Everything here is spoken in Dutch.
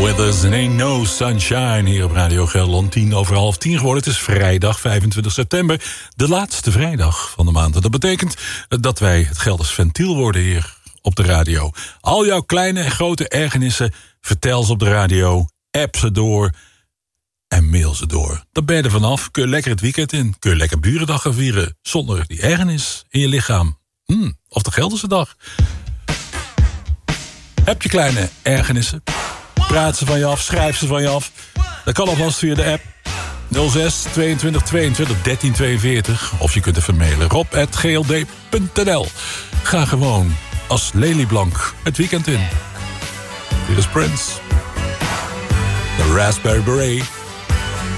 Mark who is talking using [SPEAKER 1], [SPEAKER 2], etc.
[SPEAKER 1] Withers and Ain't No Sunshine hier op Radio Gelderland. 10:10 geworden. Het is vrijdag 25 september. De laatste vrijdag van de maand. En dat betekent dat wij het Gelders Ventiel worden hier op de radio. Al jouw kleine en grote ergernissen, vertel ze op de radio. App ze door en mail ze door. Dan ben je er vanaf. Kun je lekker het weekend in. Kun je lekker Burendag gaan vieren zonder die ergernis in je lichaam. Of de Gelderse dag. Heb je kleine ergernissen? Praat ze van je af, schrijf ze van je af. Dat kan alvast via de app 06 22 22 13 42. Of je kunt even mailen rob@gld.nl. Ga gewoon als lelieblank het weekend in. Hier is Prince. The Raspberry Beret.